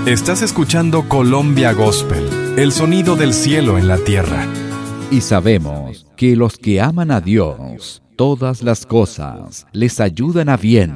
Estás escuchando Colombia Gospel, el sonido del cielo en la tierra. Y sabemos que los que aman a Dios, todas las cosas les ayudan a bien.